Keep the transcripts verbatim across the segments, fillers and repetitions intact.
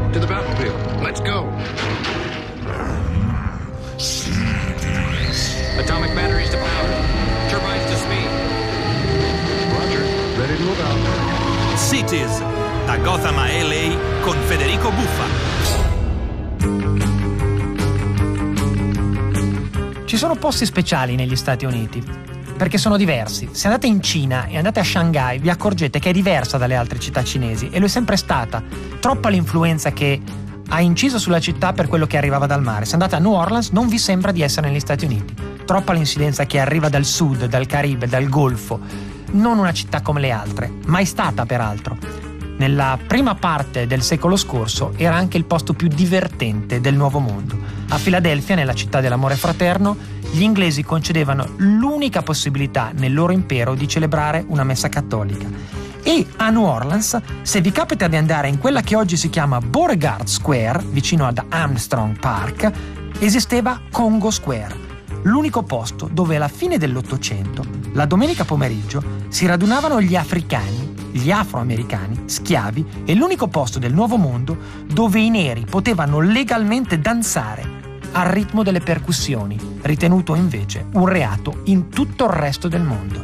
To the battlefield. Let's go. Atomic batteries to power. Turbines to speed. Roger. Ready to move out. Cities, da Gotham a L A con Federico Buffa. Ci sono posti speciali negli Stati Uniti, perché sono diversi. Se andate in Cina e andate a Shanghai, vi accorgete che è diversa dalle altre città cinesi, e lo è sempre stata. Troppa l'influenza che ha inciso sulla città per quello che arrivava dal mare. Se andate a New Orleans non vi sembra di essere negli Stati Uniti. Troppa l'incidenza che arriva dal sud, dal Caribe, dal Golfo. Non una città come le altre, mai stata peraltro. Nella prima parte del secolo scorso era anche il posto più divertente del Nuovo Mondo. A Filadelfia, nella città dell'amore fraterno, gli inglesi concedevano l'unica possibilità nel loro impero di celebrare una messa cattolica. E a New Orleans, se vi capita di andare in quella che oggi si chiama Beauregard Square, vicino ad Armstrong Park, esisteva Congo Square, l'unico posto dove alla fine dell'Ottocento, la domenica pomeriggio, si radunavano gli africani, gli afroamericani, schiavi, e l'unico posto del Nuovo Mondo dove i neri potevano legalmente danzare al ritmo delle percussioni, ritenuto invece un reato in tutto il resto del mondo.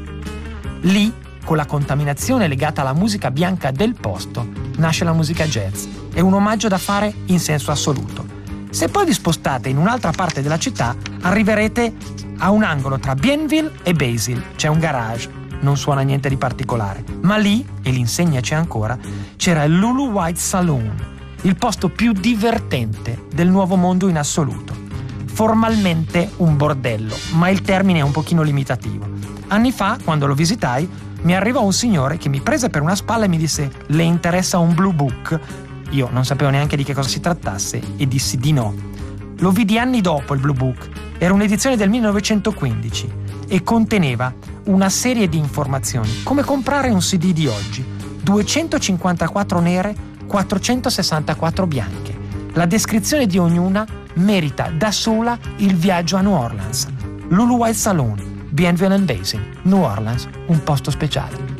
Lì, con la contaminazione legata alla musica bianca del posto, nasce la musica jazz. È un omaggio da fare in senso assoluto. Se poi vi spostate in un'altra parte della città, arriverete a un angolo tra Bienville e Basil. C'è un garage. Non suona niente di particolare, ma lì, e l'insegna c'è ancora, c'era il Lulu White Saloon, il posto più divertente del Nuovo Mondo in assoluto. Formalmente un bordello, ma il termine è un pochino limitativo. Anni fa, quando lo visitai, mi arrivò un signore che mi prese per una spalla e mi disse: "Le interessa un Blue Book?" Io non sapevo neanche di che cosa si trattasse e dissi di no. Lo vidi anni dopo il Blue Book, era un'edizione del millenovecentoquindici e conteneva una serie di informazioni, come comprare un C D di oggi: duecentocinquantaquattro nere, quattrocentosessantaquattro bianche. La descrizione di ognuna merita da sola il viaggio a New Orleans. Lulu White Saloon, Bienville and Basin, New Orleans, un posto speciale.